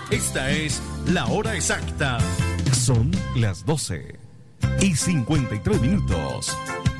Esta es la hora exacta. Son las 12:53.